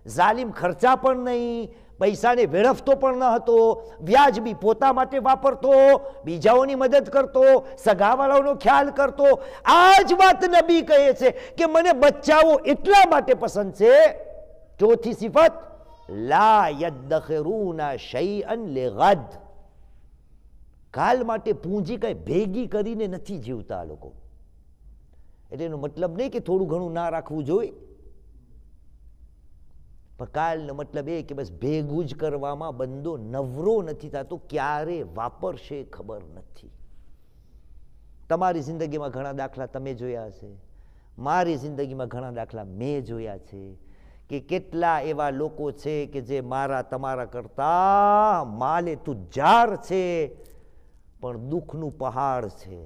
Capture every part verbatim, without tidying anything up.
જાલિમ ખર્ચા પણ નહીં, પૈસાને વેડફતો પણ ન હતો, વ્યાજબી પોતા માટે વાપરતો, બીજાઓની મદદ કરતો, સગાવાળાઓનો ખ્યાલ કરતો. આ જ વાત નબી કહે છે કે મને બચ્ચાઓ એટલા માટે પસંદ છે. ચોથી સિફત, લા યદ્દખિરૂના શૈઅન લિગદ. કાલ માટે પૂંજી કઈ ભેગી કરીને નથી જીવતા આ લોકો. એટલે એનો મતલબ નહીં કે થોડું ઘણું ના રાખવું જોઈએ, પણ કાલનો મતલબ એ કે બસ ભેગું જ કરવામાં બંદો નવરો નથી થતો, ક્યારે વાપરશે ખબર નથી. તમારી જિંદગીમાં ઘણા દાખલા તમે જોયા હશે, મારી જિંદગીમાં ઘણા દાખલા મેં જોયા છે કે કેટલા એવા લોકો છે કે જે મારા તમારા કરતા માલે તુજાર છે, પણ દુઃખનું પહાડ છે.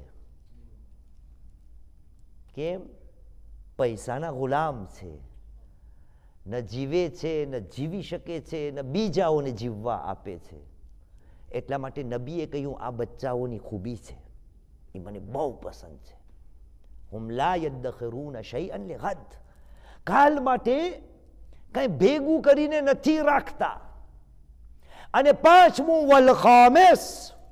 કેમ? પૈસાના ગુલામ છે, ન જીવે છે, ન જીવી શકે છે, ન બીજાઓને જીવવા આપે છે. એટલા માટે નબીએ કહ્યું આ બચ્ચાઓની ખૂબી છે, એ મને બહુ પસંદ છે. હુમ લા યદ્દખિરૂના શૈઅન લિગદ. કાલ માટે કઈ ભેગું કરીને નથી રાખતા. અને પાંચમું, વલ ખામિસ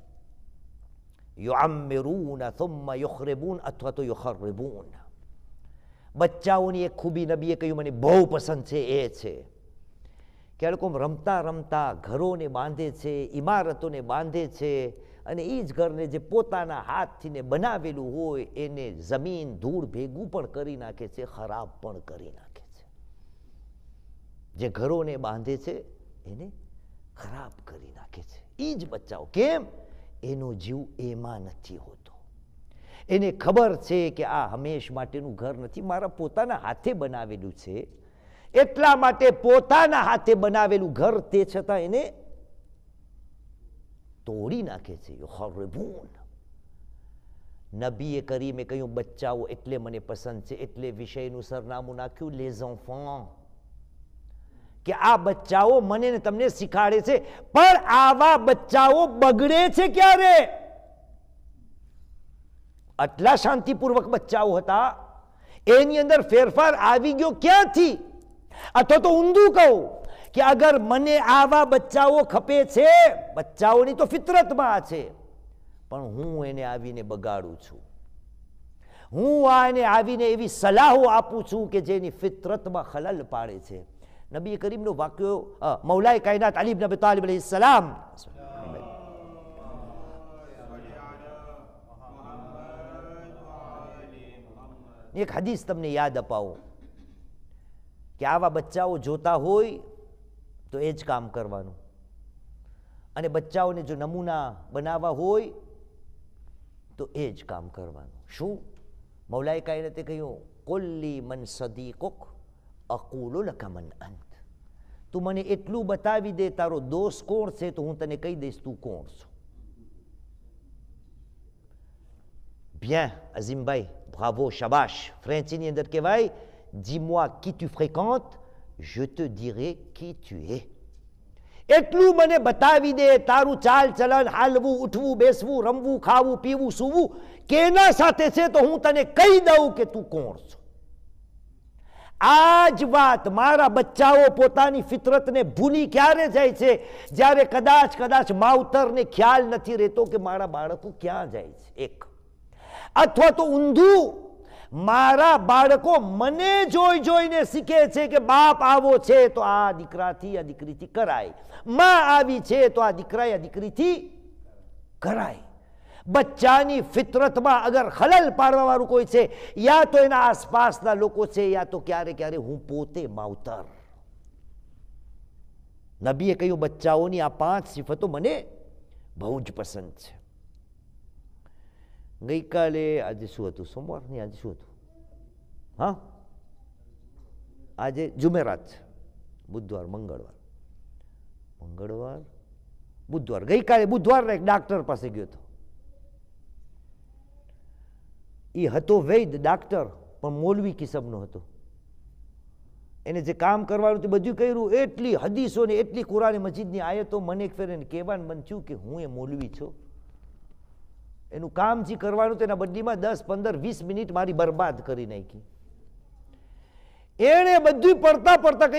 યુઅમ્મિરૂના થુમ્મા યુખરિબૂન અથવા તો યુખર્રિબૂન. બચ્ચાઓની એક ખૂબી નબીએ કહ્યું મને બહુ પસંદ છે, એ છે કે આ લોકો રમતા રમતા ઘરોને બાંધે છે, ઇમારતોને બાંધે છે, અને એ જ ઘરને જે પોતાના હાથથી બનાવેલું હોય એને જમીન ધૂળ ભેગું પણ કરી નાખે છે, ખરાબ પણ કરી નાખે છે. જે ઘરોને બાંધે છે એને ખરાબ કરી નાખે છે. એ જ બચ્ચાઓ. કેમ? એનો જીવ એમાં નથી હોતો. એને ખબર છે કે આ હંમેશ માટેનું ઘર નથી, મારા પોતાના હાથે બનાવેલું છે. એટલા માટે પોતાના હાથે બનાવેલું ઘર તે છતાં એને તોડી નાખે છે. યુખર્રિબૂન. નબીએ કરીમે કહ્યું બચ્ચાઓ એટલે મને પસંદ છે, એટલે વિષયનું સરનામું નાખ્યું les enfants. કે આ બચ્ચાઓ મને ને તમને શીખાડે છે, પણ આવા બચ્ચાઓ બગડે છે ક્યારે? આટલા શાંતિપૂર્વક બચ્ચાઓ હતા, એની અંદર ફેરફાર આવી ગયો ક્યાંથી? અથવા તો ઊંધું કહું કે અગર મને આવા બચ્ચાઓ ખપે છે, બચ્ચાઓની તો ફિતરતમાં છે, પણ હું એને આવીને બગાડું છું, હું આને આવીને એવી સલાહો આપું છું કે જેની ફિતરતમાં ખલલ પાડે છે. નબી કરીમનો વાક્યો મૌલાએ કાયનાત અલી ઇબ્ન અબી તાલિબ અલૈહિસ સલામ એક હદીસ તમને યાદ અપાવો કે આવા બચ્ચાઓ જોતા હોય તો એ જ કામ કરવાનું, અને બચ્ચાઓને જો નમૂના બનાવવા હોય તો એ જ કામ કરવાનું. શું? મૌલાએ કાયનાતે કહ્યું કુલ્લી મન સદીકુક અકૂલુ લકા મન અંત. તું મને એટલું બતાવી દે તારો દોસ્ત કોણ છે તો હું તને કહી દઈશ તું કોણ છો. Bien, Azimભાઈ, bravo, શાબાશ. ફ્રેન્ચીની અંદર કહેવાય dis-moi qui tu fréquentes, je te dirai qui tu es. એટલું મને બતાવી દે તારું ચાલ ચલન, હાલવું, ઉઠવું, બેસવું, રમવું, ખાવું, પીવું, સૂવું કેના સાથે છે તો હું તને કહી દઉં કે તું કોણ છો. આ જ વાત મારા બચ્ચાઓ પોતાની ફિતરતને ભૂલી ક્યારે જાય છે? જ્યારે કદાચ કદાચ માવતરને ખ્યાલ નથી રહેતો કે મારા બાળકો ક્યાં જાય છે. એક અથવા તો ઊંધું, મારા બાળકો મને જોઈ જોઈને શીખે છે કે બાપ આવો છે તો આ દીકરાથી આ દીકરીથી કરાય, માં આવી છે તો આ દીકરા આ દીકરીથી કરાય. બચ્ચાની ફિતરતમાં અગર ખલલ પાડવા વાળું કોઈ છે, યા તો એના આસપાસના લોકો છે, યા તો ક્યારે ક્યારે હું પોતે માવતર. નબીએ કહ્યું બચ્ચાઓની આ પાંચ સિફતો મને બહુ જ પસંદ છે. ગઈકાલે આજે શું હતું? સોમવાર ની આજે શું હતું? હા, આજે જુમેરાત છે, બુધવાર, મંગળવાર, મંગળવાર બુધવાર. ગઈકાલે બુધવાર એક ડાક્ટર પાસે ગયો હતો. એ હતો વૈદ ડાક્ટર, પણ મોલવી કિસમનો હતો. એને જે કામ કરવાનું તે બધું કર્યું. એટલી હદીસો ને એટલી કુરાન મજીદની આયતો મને એક ફેર એને કહેવાનું મન થયું કે હું એ મોલવી છું. એનું કામ જે કરવાનું તેના બદલીમાં દસ પંદર વીસ મિનિટ મારી બરબાદ કરી નાખી. એણે બધું પડતા પડતા